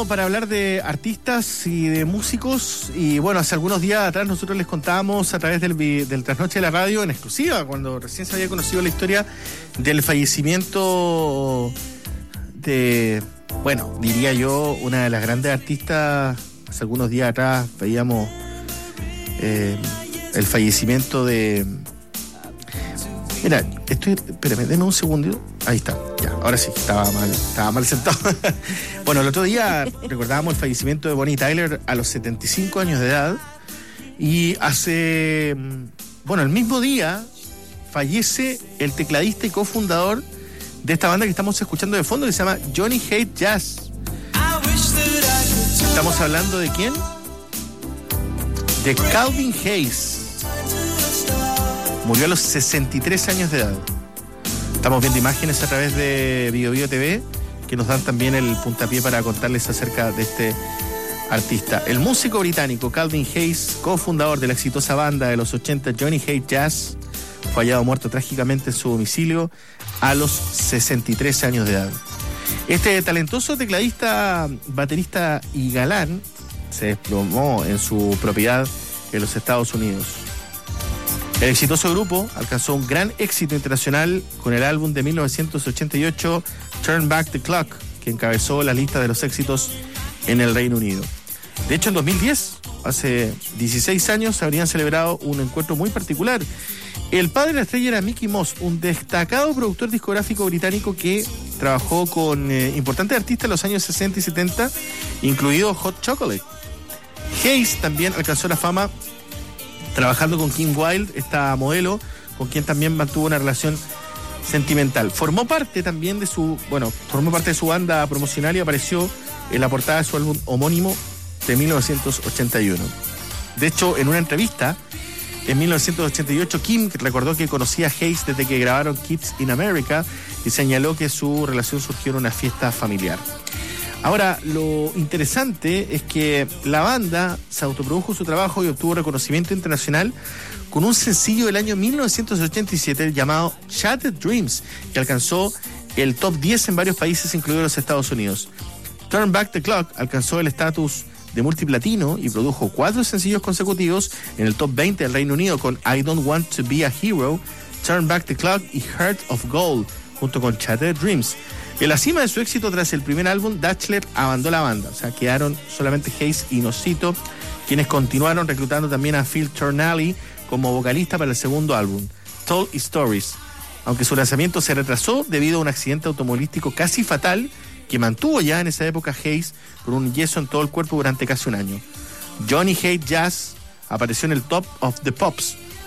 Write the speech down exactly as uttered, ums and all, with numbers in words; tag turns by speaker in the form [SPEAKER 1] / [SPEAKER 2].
[SPEAKER 1] bueno para hablar de artistas y de músicos. Y bueno, hace algunos días atrás nosotros les contábamos a través del, del Trasnoche de la Radio en exclusiva, cuando recién se había conocido la historia del fallecimiento de, bueno, diría yo, una de las grandes artistas. Hace algunos días atrás veíamos eh, el fallecimiento de... Mira, estoy... Espérame, denme un segundito. Ahí está, ya, ahora sí, estaba mal, estaba mal sentado. Bueno, el otro día recordábamos el fallecimiento de Bonnie Tyler a los setenta y cinco años de edad. Y hace... Bueno, el mismo día fallece el tecladista y cofundador de esta banda que estamos escuchando de fondo, que se llama Johnny Hate Jazz. ¿Estamos hablando de quién? De Calvin Hayes. Murió a los sesenta y tres años de edad. Estamos viendo imágenes a través de Bio Bio T V que nos dan también el puntapié para contarles acerca de este artista. El músico británico Calvin Hayes, cofundador de la exitosa banda de los ochenta Johnny Hate Jazz, fue hallado muerto trágicamente en su domicilio a los sesenta y tres años de edad. Este talentoso tecladista, baterista y galán se desplomó en su propiedad en los Estados Unidos. El exitoso grupo alcanzó un gran éxito internacional con el álbum de mil novecientos ochenta y ocho Turn Back the Clock, que encabezó la lista de los éxitos en el Reino Unido. De hecho, en dos mil diez, hace dieciséis años, habrían celebrado un encuentro muy particular. El padre de la estrella era Mickey Moss, un destacado productor discográfico británico que trabajó con eh, importantes artistas en los años sesenta y setenta, incluido Hot Chocolate. Hayes también alcanzó la fama trabajando con Kim Wilde, esta modelo, con quien también mantuvo una relación sentimental. Formó parte también de su, bueno, formó parte de su banda promocional y apareció en la portada de su álbum homónimo de mil novecientos ochenta y uno. De hecho, en una entrevista en mil novecientos ochenta y ocho, Kim recordó que conocía a Hayes desde que grabaron Kids in America y señaló que su relación surgió en una fiesta familiar. Ahora, lo interesante es que la banda se autoprodujo su trabajo y obtuvo reconocimiento internacional con un sencillo del año mil novecientos ochenta y siete llamado Shattered Dreams, que alcanzó el top diez en varios países, incluidos los Estados Unidos. Turn Back the Clock alcanzó el estatus de multiplatino y produjo cuatro sencillos consecutivos en el top veinte del Reino Unido con I Don't Want to Be a Hero, Turn Back the Clock y Heart of Gold, junto con Shattered Dreams. En la cima de su éxito tras el primer álbum, Dachler abandonó la banda, o sea, quedaron solamente Hayes y Nocito, quienes continuaron reclutando también a Phil Turnale como vocalista para el segundo álbum, Told Stories, aunque su lanzamiento se retrasó debido a un accidente automovilístico casi fatal que mantuvo ya en esa época Hayes con un yeso en todo el cuerpo durante casi un año. Johnny Hate Jazz apareció en el Top of the Pops